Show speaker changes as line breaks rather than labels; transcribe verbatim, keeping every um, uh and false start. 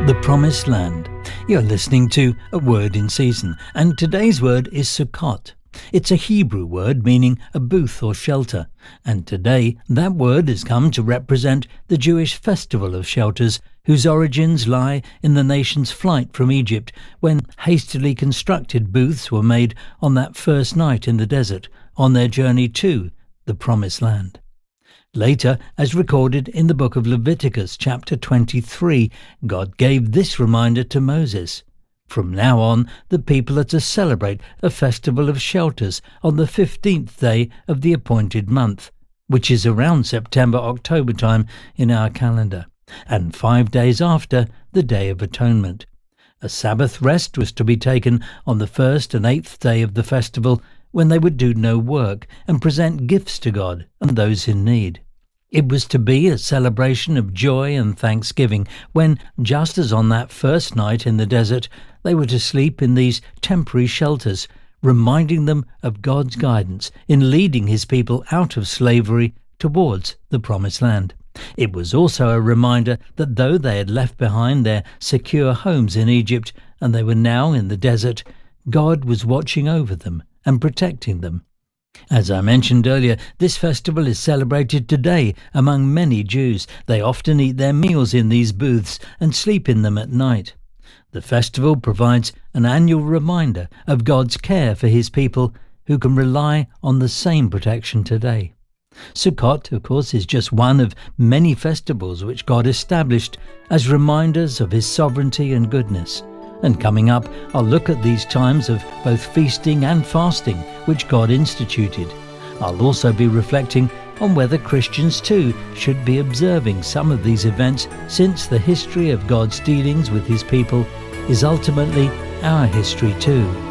The Promised Land. You're listening to A Word in Season, and today's word is Sukkot. It's a Hebrew word meaning a booth or shelter, and today that word has come to represent the Jewish festival of shelters, whose origins lie in the nation's flight from Egypt, when hastily constructed booths were made on that first night in the desert, on their journey to the Promised Land. Later, as recorded in the book of Leviticus chapter twenty-three, God gave this reminder to Moses. From now on, the people are to celebrate a festival of shelters on the fifteenth day of the appointed month, which is around September-October time in our calendar, and five days after the Day of Atonement. A Sabbath rest was to be taken on the first and eighth day of the festival, when they would do no work and present gifts to God and those in need. It was to be a celebration of joy and thanksgiving when, just as on that first night in the desert, they were to sleep in these temporary shelters, reminding them of God's guidance in leading his people out of slavery towards the Promised Land. It was also a reminder that though they had left behind their secure homes in Egypt and they were now in the desert, God was watching over them and protecting them. As I mentioned earlier, this festival is celebrated today among many Jews. They often eat their meals in these booths and sleep in them at night. The festival provides an annual reminder of God's care for his people, who can rely on the same protection today. Sukkot, of course, is just one of many festivals which God established as reminders of his sovereignty and goodness. And coming up, I'll look at these times of both feasting and fasting which God instituted. I'll also be reflecting on whether Christians too should be observing some of these events, since the history of God's dealings with his people is ultimately our history too.